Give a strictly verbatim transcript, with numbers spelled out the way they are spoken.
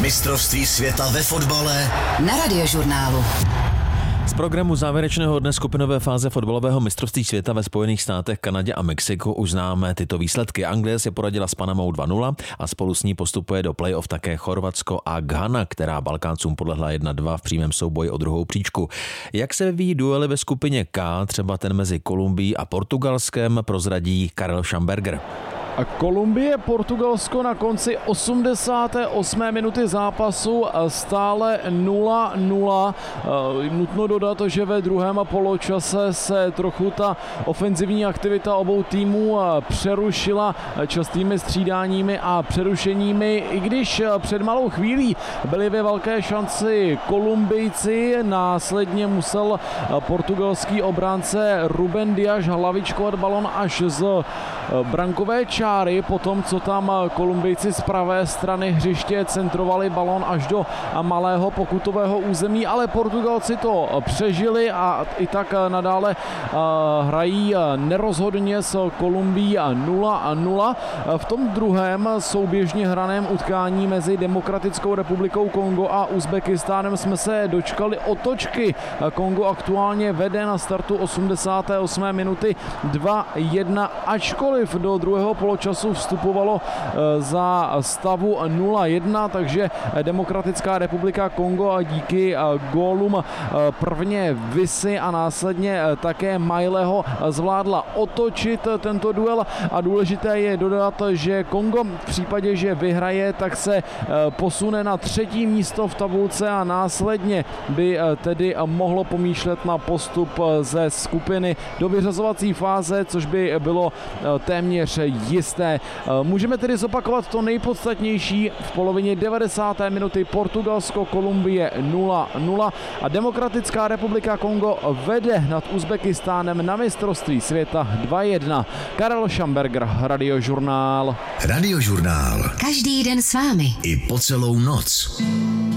Mistrovství světa ve fotbale na Radiožurnálu. Z programu závěrečného dne skupinové fáze fotbalového mistrovství světa ve Spojených státech, Kanadě a Mexiku už známe tyto výsledky. Anglie si poradila s Panamou dva nula a spolu s ní postupuje do playoff také Chorvatsko a Ghana, která Balkáncům podlehla jedna dva v přímém souboji o druhou příčku. Jak se vyvíjí duely ve skupině K, třeba ten mezi Kolumbií a Portugalskem, prozradí Karel Schamberger. A Kolumbie, Portugalsko na konci osmdesáté osmé minuty zápasu stále nula nula. Nutno dodat, že ve druhém poločase se trochu ta ofenzivní aktivita obou týmů přerušila častými střídáními a přerušeními, i když před malou chvílí byli ve velké šanci Kolumbijci, následně musel portugalský obránce Ruben Dias hlavičkovat balon až z brankové čáry, po tom, co tam Kolumbijci z pravé strany hřiště centrovali balon až do malého pokutového území, ale Portugalci to přežili a i tak nadále hrají nerozhodně s Kolumbií nula nula. V tom druhém souběžně hraném utkání mezi Demokratickou republikou Kongo a Uzbekistánem jsme se dočkali otočky. Kongo aktuálně vede na startu osmdesáté osmé minuty dva jedna, ačkoliv do druhého poločasu vstupovalo za stavu nula jedna, takže Demokratická republika Kongo a díky gólům prvně Visy a následně také Majleho zvládla otočit tento duel a důležité je dodat, že Kongo v případě, že vyhraje, tak se posune na třetí místo v tabulce a následně by tedy mohlo pomýšlet na postup ze skupiny do vyřazovací fáze, což by bylo téměř jisté. Můžeme tedy zopakovat to nejpodstatnější. V polovině devadesáté minuty Portugalsko, Kolumbie nula nula a Demokratická republika Kongo vede nad Uzbekistánem na mistrovství světa dva jedna. Karel Schamberger, Radiožurnál. Radiožurnál. Každý den s vámi. I po celou noc.